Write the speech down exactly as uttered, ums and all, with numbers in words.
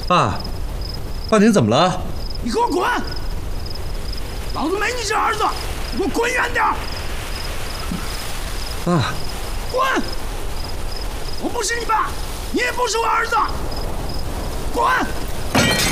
爸，爸您怎么了？ 你给我滚！老子没你这儿子，你给我滚远点！ 爸， 滚！我不是你爸，你也不是我儿子，滚！